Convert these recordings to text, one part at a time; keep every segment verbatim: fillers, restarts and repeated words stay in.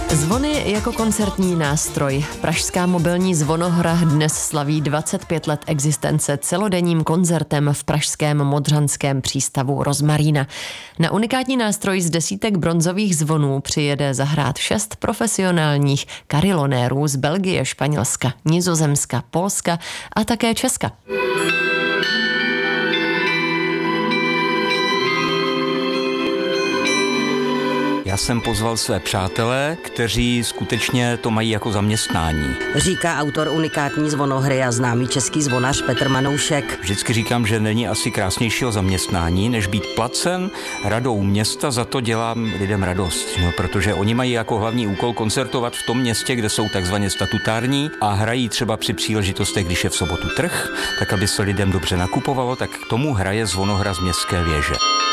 Zvony jako koncertní nástroj. Pražská mobilní zvonohra dnes slaví dvacet pět let existence celodenním koncertem v pražském modřanském přístavu Rozmarína. Na unikátní nástroj z desítek bronzových zvonů přijede zahrát šest profesionálních karilonérů z Belgie, Španělska, Nizozemska, Polska a také Česka. Já jsem pozval své přátelé, kteří skutečně to mají jako zaměstnání. Říká autor unikátní zvonohry a známý český zvonař Petr Manoušek. Vždycky říkám, že není asi krásnějšího zaměstnání, než být placen radou města, za to dělám lidem radost. No, protože oni mají jako hlavní úkol koncertovat v tom městě, kde jsou takzvaně statutární a hrají třeba při příležitostech, když je v sobotu trh, tak aby se lidem dobře nakupovalo, tak k tomu hraje zvonohra z Městské věže.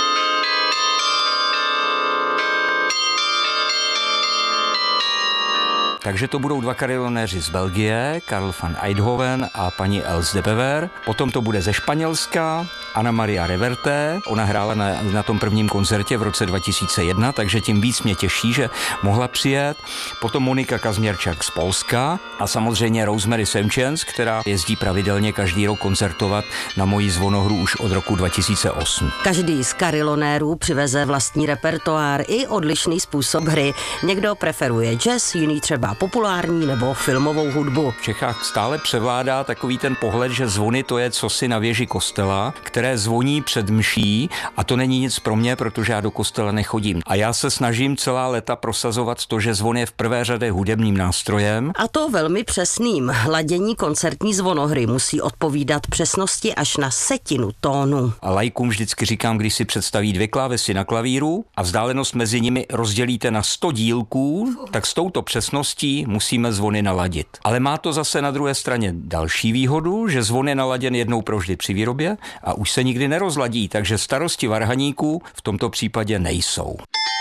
Takže to budou dva karilonéři z Belgie, Karl van Eidhoven a paní Els de Bever. Potom to bude ze Španělska Ana Maria Reverte. Ona hrála na, na tom prvním koncertě v roce dva tisíce jedna, takže tím víc mě těší, že mohla přijet. Potom Monika Kazměrčak z Polska a samozřejmě Rosemary Semchens, která jezdí pravidelně každý rok koncertovat na moji zvonohru už od roku dva tisíce osm. Každý z karilonérů přiveze vlastní repertoár i odlišný způsob hry. Někdo preferuje jazz, jiný třeba populární nebo filmovou hudbu. V Čechách stále převládá takový ten pohled, že zvony to je cosi na věži kostela, které zvoní před mší a to není nic pro mě, protože já do kostela nechodím. A já se snažím celá léta prosazovat to, že zvon je v prvé řadě hudebním nástrojem. A to velmi přesným. Ladění koncertní zvonohry musí odpovídat přesnosti až na setinu tónu. A laikům vždycky říkám, když si představí dvě klávesy na klavíru a vzdálenost mezi nimi rozdělíte na sto dílků, tak s touto přesností musíme zvony naladit. Ale má to zase na druhé straně další výhodu, že zvon je naladěn jednou provždy při výrobě a už se nikdy nerozladí, takže starosti varhaníků v tomto případě nejsou.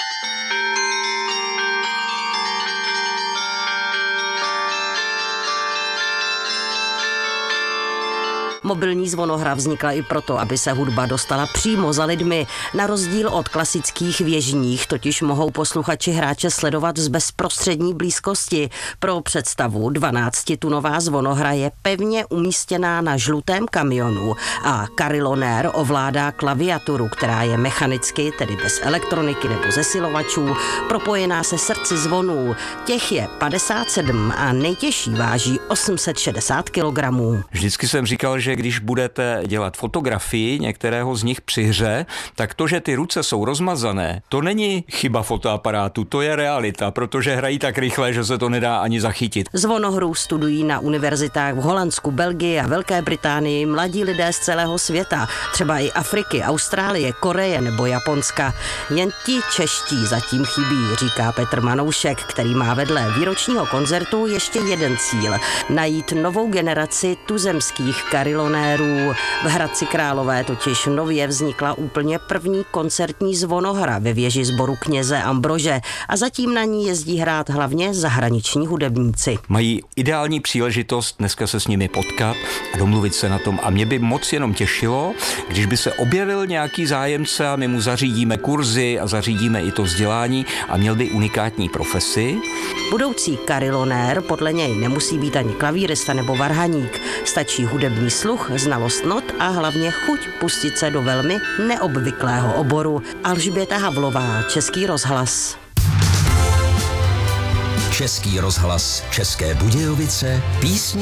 Mobilní zvonohra vznikla i proto, aby se hudba dostala přímo za lidmi. Na rozdíl od klasických věžních totiž mohou posluchači hráče sledovat z bezprostřední blízkosti. Pro představu dvanáctitunová zvonohra je pevně umístěná na žlutém kamionu a karilonér ovládá klaviaturu, která je mechanicky, tedy bez elektroniky nebo zesilovačů, propojená se srdci zvonů. Těch je padesát sedm a nejtěžší váží osm set šedesát kilogramů. Vždycky jsem říkal, že když budete dělat fotografii některého z nich při hře, tak to, že ty ruce jsou rozmazané, to není chyba fotoaparátu, to je realita, protože hrají tak rychle, že se to nedá ani zachytit. Zvonohru studují na univerzitách v Holandsku, Belgii a Velké Británii mladí lidé z celého světa, třeba i Afriky, Austrálie, Koreje nebo Japonska. Jen ti čeští zatím chybí, říká Petr Manoušek, který má vedle výročního koncertu ještě jeden cíl – najít novou generaci tuzemských karilonérů. V Hradci Králové totiž nově vznikla úplně první koncertní zvonohra ve věži sboru kněze Ambrože a zatím na ní jezdí hrát hlavně zahraniční hudebníci. Mají ideální příležitost dneska se s nimi potkat a domluvit se na tom a mě by moc jenom těšilo, když by se objevil nějaký zájemce a my mu zařídíme kurzy a zařídíme i to vzdělání a měl by unikátní profesi. Budoucí karilonér podle něj nemusí být ani klavírista nebo varhaník, stačí hudební sluch, znalost not a hlavně chuť pustit se do velmi neobvyklého oboru. Alžběta Havlová, Český rozhlas. Český rozhlas České Budějovice, písně